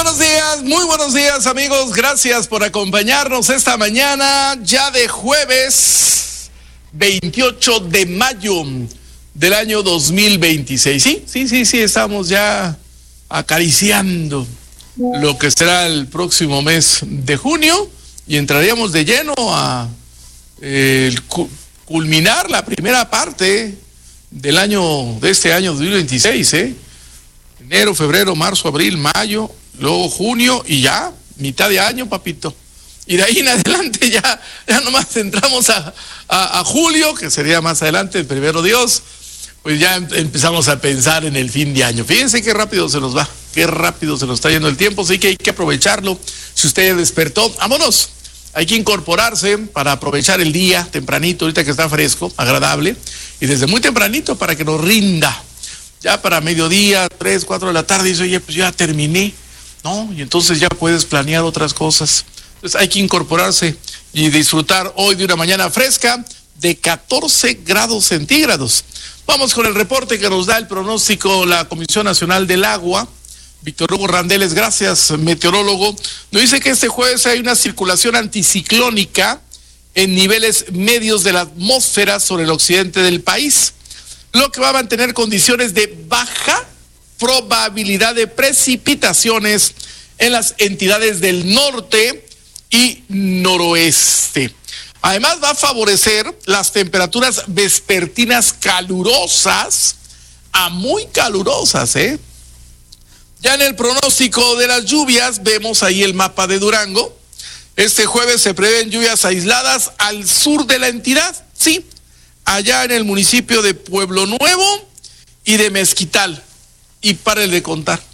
muy buenos días amigos, gracias por acompañarnos esta mañana ya de jueves 28 de mayo del año 2026. Sí, estamos ya acariciando lo que será el próximo mes de junio y entraríamos de lleno a culminar la primera parte del año, de este año 2026, enero, febrero, marzo, abril, mayo, luego junio y ya, mitad de año, papito. Y de ahí en adelante ya nomás entramos a julio, que sería más adelante, el primero Dios, pues ya empezamos a pensar en el fin de año. Fíjense qué rápido se nos va, qué rápido se nos está yendo el tiempo, así que hay que aprovecharlo. Si usted ya despertó, vámonos. Hay que incorporarse para aprovechar el día tempranito, ahorita que está fresco, agradable, y desde muy tempranito para que nos rinda. Ya para mediodía, 3, 4 de la tarde, dice, oye, pues ya terminé, ¿no? Y entonces ya puedes planear otras cosas. Entonces hay que incorporarse y disfrutar hoy de una mañana fresca de 14 grados centígrados. Vamos con el reporte que nos da el pronóstico la Comisión Nacional del Agua. Víctor Hugo Randeles, gracias, meteorólogo. Nos dice que este jueves hay una circulación anticiclónica en niveles medios de la atmósfera sobre el occidente del país, lo que va a mantener condiciones de baja probabilidad de precipitaciones en las entidades del norte y noroeste. Además va a favorecer las temperaturas vespertinas calurosas a muy calurosas, Ya en el pronóstico de las lluvias vemos ahí el mapa de Durango. Este jueves se prevén lluvias aisladas al sur de la entidad, sí, allá en el municipio de Pueblo Nuevo y de Mezquital. Y párale de contar.